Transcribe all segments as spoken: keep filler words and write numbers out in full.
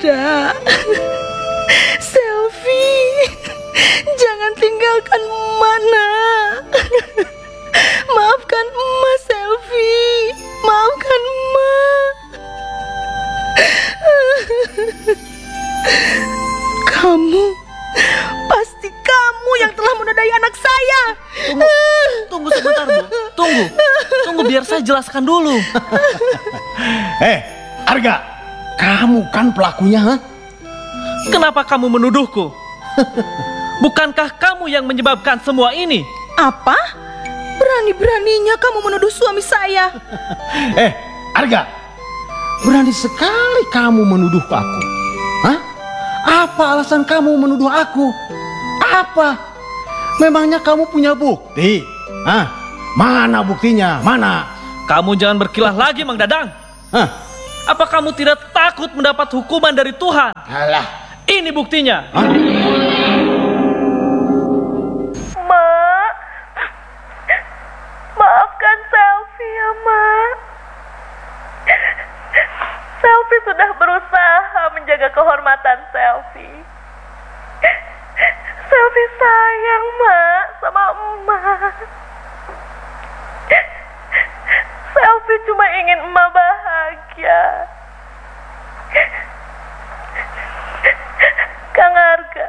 ada. Selfie, jangan tinggalkan emak, nak. Maafkan emak, Selfie. Maafkan emak. Kamu, pasti kamu yang telah menodai anak saya. Tunggu, tunggu sebentar, Bu. Tunggu, tunggu biar saya jelaskan dulu. Eh, Arga, kamu kan pelakunya, ha? Kenapa kamu menuduhku? Bukankah kamu yang menyebabkan semua ini? Apa? Berani-beraninya kamu menuduh suami saya. Eh, Arga, berani sekali kamu menuduh aku. Hah? Apa alasan kamu menuduh aku? Apa? Memangnya kamu punya bukti? Hah? Mana buktinya? Mana? Kamu jangan berkilah lagi, Mang Dadang. Hah? Apa kamu tidak takut mendapat hukuman dari Tuhan? Alah. Ini buktinya. Hah? Mak, maafkan Selfie ya, Mak. Selfie sudah berusaha menjaga kehormatan Selfie. Selfie sayang, Mak, sama Emak. Selfie cuma ingin Emak bahagia. Kang Arga,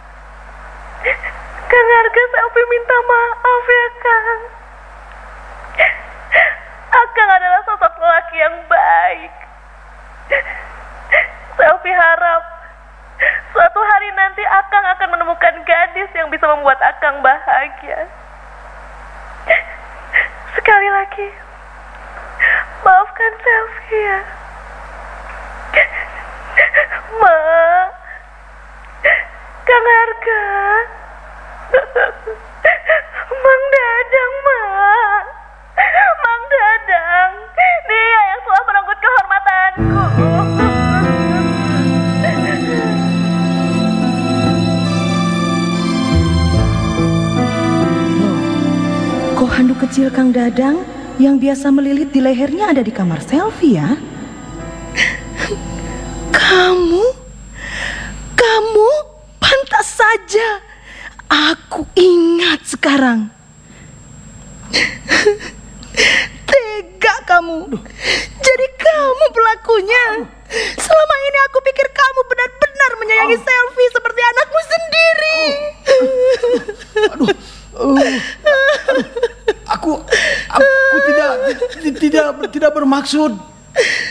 Kang Arga, Selfie minta maaf ya, Kang. Akang adalah sosok lelaki yang baik. Selfie harap suatu hari nanti Akang akan menemukan gadis yang bisa membuat Akang bahagia. Sekali lagi, maafkan Selfie ya. Ma, Kang Arga, Mang Dadang, Ma, Mang Dadang, dia yang telah merenggut kehormatanku. Kok handuk kecil Kang Dadang yang biasa melilit di lehernya ada di kamar Selfie ya? Kamu, kamu pantas saja. Aku ingat sekarang. Tega kamu. Jadi kamu pelakunya. Selama ini aku pikir kamu benar-benar menyayangi oh. Selfie seperti anakmu sendiri. Oh. Aduh, uh, aduh, aku, aku tidak, tidak, tidak bermaksud.